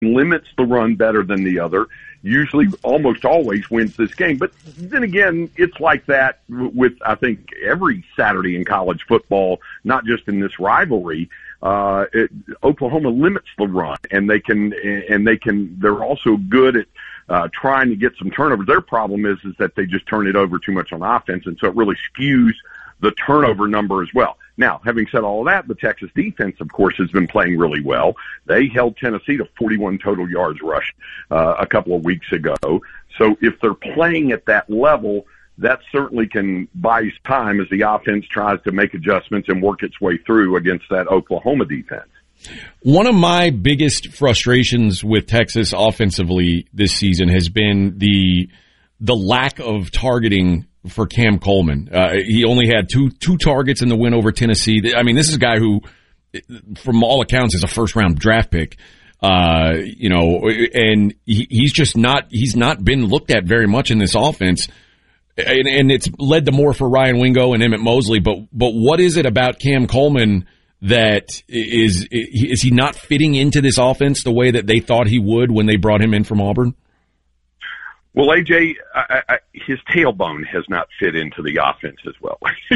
limits the run better than the other, usually almost always wins this game. But then again, it's like that with, I think, every Saturday in college football, not just in this rivalry. Oklahoma limits the run, and they're also good at trying to get some turnovers. Their problem is that they just turn it over too much on offense, and so it really skews the turnover number as well. Now, having said all of that, the Texas defense, of course, has been playing really well. They held Tennessee to 41 total yards rushed a couple of weeks ago. So if they're playing at that level, that certainly can buy time as the offense tries to make adjustments and work its way through against that Oklahoma defense. One of my biggest frustrations with Texas offensively this season has been the lack of targeting for Cam Coleman. He only had two targets in the win over Tennessee. I mean, this is a guy who, from all accounts, is a first-round draft pick. And he's not been looked at very much in this offense. And it's led to more for Ryan Wingo and Emmett Mosley. But what is it about Cam Coleman that is he not fitting into this offense the way that they thought he would when they brought him in from Auburn? Well, AJ, his tailbone has not fit into the offense as well.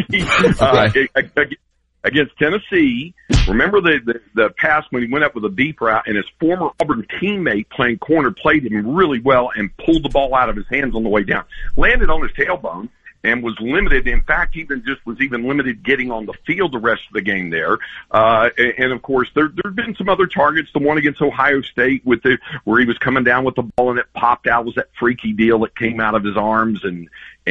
Against Tennessee, remember the pass when he went up with a deep route, and his former Auburn teammate playing corner played him really well and pulled the ball out of his hands on the way down. Landed on his tailbone and was limited. In fact, was limited getting on the field the rest of the game there. And of course, there've been some other targets. The one against Ohio State where he was coming down with the ball and it popped out was that freaky deal that came out of his arms, and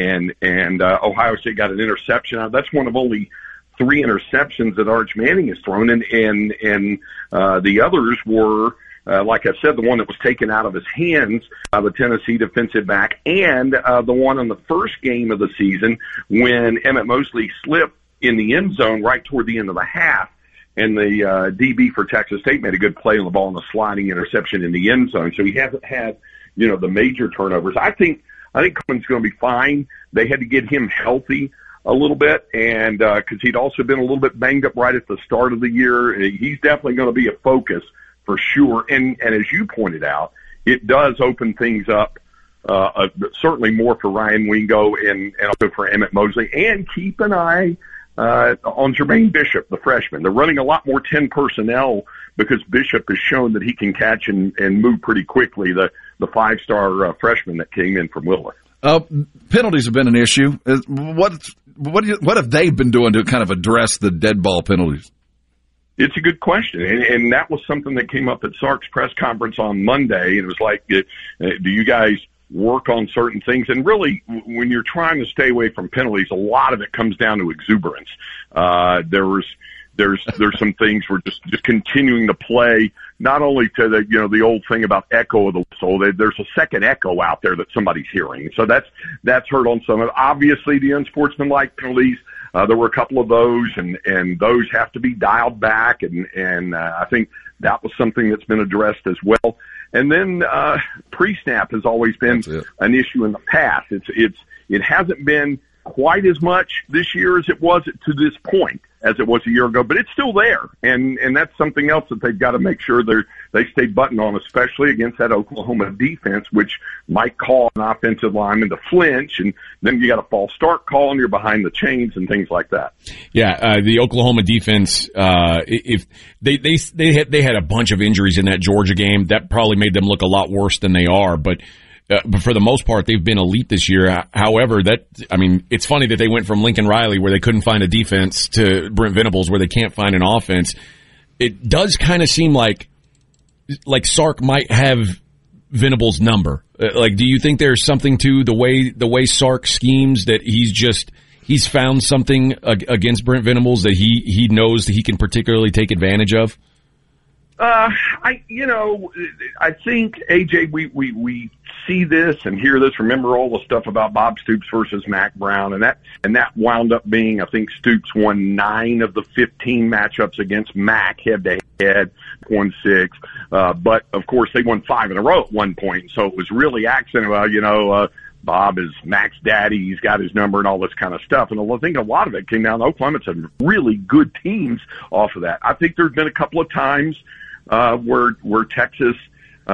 Ohio State got an interception. That's one of only 3 interceptions that Arch Manning has thrown, and the others were, like I said, the one that was taken out of his hands by the Tennessee defensive back, and the one in the first game of the season when Emmett Mosley slipped in the end zone right toward the end of the half, and the DB for Texas State made a good play on the ball and a sliding interception in the end zone. So he hasn't had, the major turnovers. I think Coleman's going to be fine. They had to get him healthy a little bit, and because he'd also been a little bit banged up right at the start of the year. He's definitely going to be a focus for sure. And as you pointed out, it does open things up certainly more for Ryan Wingo and also for Emmett Mosley. And keep an eye on Jermaine Bishop, the freshman. They're running a lot more 10 personnel because Bishop has shown that he can catch and move pretty quickly, the 5-star freshman that came in from Willow. Penalties have been an issue. What have they been doing to kind of address the dead ball penalties? It's a good question, and that was something that came up at Sark's press conference on Monday. It was like, do you guys work on certain things? And really, when you're trying to stay away from penalties, a lot of it comes down to exuberance. There's some things we're just continuing to play, not only to the old thing about echo of the whistle. There's a second echo out there that somebody's hearing. So that's hurt on some of it. Obviously, the unsportsmanlike penalties, there were a couple of those, and those have to be dialed back. And I think that was something that's been addressed as well. And then pre-snap has always been an issue in the past. It hasn't been quite as much this year as it was to this point as it was a year ago, but it's still there. And that's something else that they've got to make sure they stay buttoned on, especially against that Oklahoma defense, which might call an offensive lineman to flinch, and then you got a false start call and you're behind the chains and things like that. Yeah, the Oklahoma defense, if they had a bunch of injuries in that Georgia game, that probably made them look a lot worse than they are, but for the most part, they've been elite this year. However, it's funny that they went from Lincoln Riley, where they couldn't find a defense, to Brent Venables, where they can't find an offense. It does kind of seem like Sark might have Venables' number. Do you think there's something to the way Sark schemes, that he's found something against Brent Venables that he knows that he can particularly take advantage of? I think, AJ, we see this and hear this. Remember all the stuff about Bob Stoops versus Mack Brown, and that wound up being, I think Stoops won 9 of the 15 matchups against Mack head to head, won 6. But of course they won 5 in a row at one point. So it was really accented about, Bob is Mack's daddy. He's got his number and all this kind of stuff. And I think a lot of it came down to Oklahoma. It's some really good teams off of that. I think there's been a couple of times where Texas